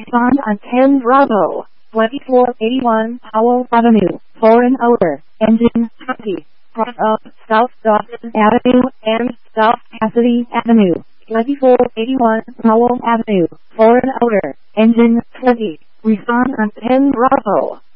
respond on 10 Bravo, 2481 Powell Avenue, foreign hour, engine 20, cross up South Dawson Avenue and South Cassidy Avenue, 2481 Powell Avenue, foreign hour, engine 20, respond on 10 Bravo.